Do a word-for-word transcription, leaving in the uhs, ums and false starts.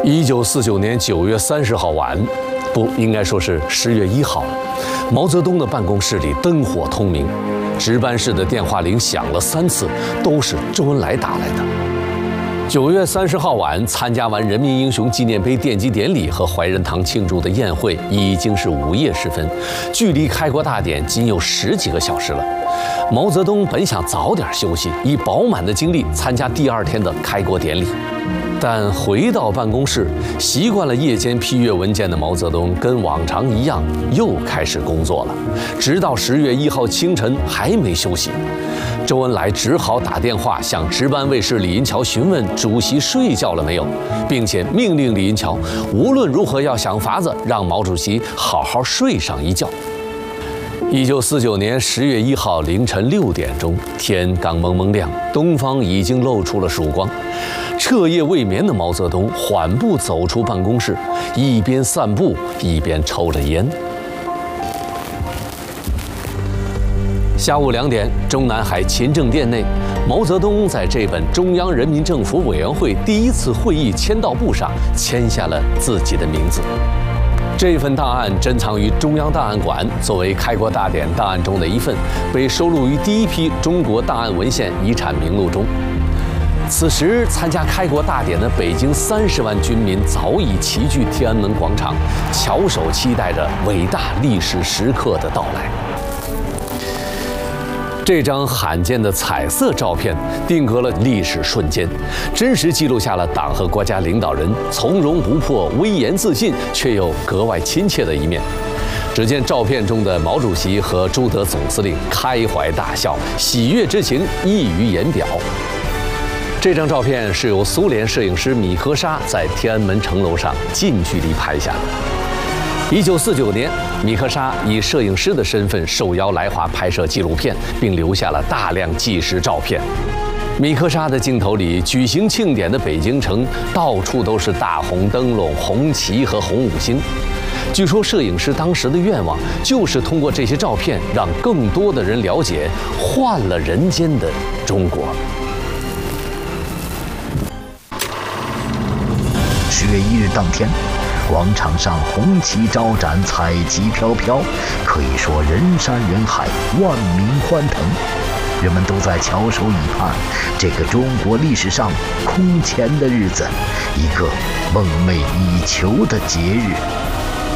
一九四九年九月三十号晚，不应该说是十月一号，毛泽东的办公室里灯火通明，值班室的电话铃响了三次，都是周恩来打来的。九月三十号晚，参加完人民英雄纪念碑奠基典礼和怀仁堂庆祝的宴会，已经是午夜时分，距离开国大典仅有十几个小时了。毛泽东本想早点休息，以饱满的精力参加第二天的开国典礼。但回到办公室，习惯了夜间批阅文件的毛泽东跟往常一样，又开始工作了，直到十月一号清晨还没休息。周恩来只好打电话向值班卫士李银桥询问主席睡觉了没有，并且命令李银桥无论如何要想法子让毛主席好好睡上一觉。一九四九年十月一号凌晨六点钟，天刚蒙蒙亮，东方已经露出了曙光。彻夜未眠的毛泽东缓步走出办公室，一边散步一边抽着烟。下午两点，中南海勤政殿内，毛泽东在这本中央人民政府委员会第一次会议签到簿上签下了自己的名字。这份档案珍藏于中央档案馆，作为开国大典档案中的一份，被收录于第一批中国档案文献遗产名录中。此时，参加开国大典的北京三十万军民早已齐聚天安门广场，翘首期待着伟大历史时刻的到来。这张罕见的彩色照片定格了历史瞬间，真实记录下了党和国家领导人从容不迫、威严自信却又格外亲切的一面。只见照片中的毛主席和朱德总司令开怀大笑，喜悦之情溢于言表。这张照片是由苏联摄影师米科沙在天安门城楼上近距离拍下的。一九四九年，米科沙以摄影师的身份受邀来华拍摄纪录片，并留下了大量纪实照片。米科沙的镜头里，举行庆典的北京城到处都是大红灯笼、红旗和红五星。据说摄影师当时的愿望就是通过这些照片，让更多的人了解换了人间的中国。 十月一日当天，广场上红旗招展，彩旗飘飘，可以说人山人海，万民欢腾。人们都在翘首以盼这个中国历史上空前的日子，一个梦寐以求的节日。